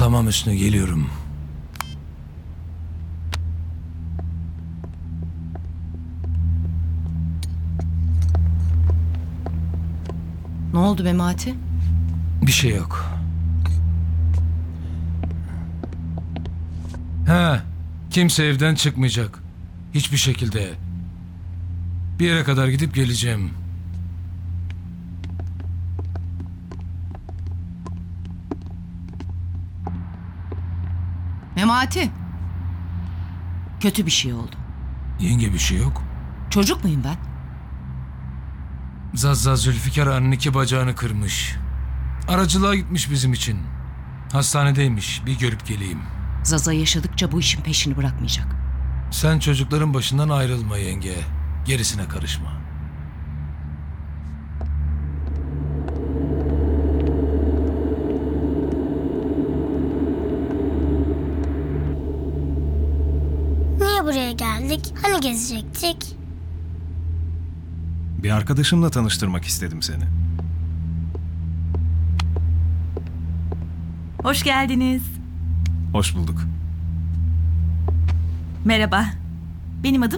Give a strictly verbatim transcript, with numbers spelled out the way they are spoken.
Tamam Hüsnü, geliyorum. Ne oldu Memati? Bir şey yok. Ha, kimse evden çıkmayacak. Hiçbir şekilde. Bir yere kadar gidip geleceğim. Memati. Kötü bir şey oldu. Yenge, bir şey yok. Çocuk muyum ben? Zazza Zülfikar Ağa'nın iki bacağını kırmış. Aracılığa gitmiş bizim için. Hastanedeymiş. Bir görüp geleyim. Zaza yaşadıkça bu işin peşini bırakmayacak. Sen çocukların başından ayrılma yenge. Gerisine karışma. Niye buraya geldik? Hani gezecektik? Bir arkadaşımla tanıştırmak istedim seni. Hoş geldiniz. Hoş bulduk. Merhaba. Benim adım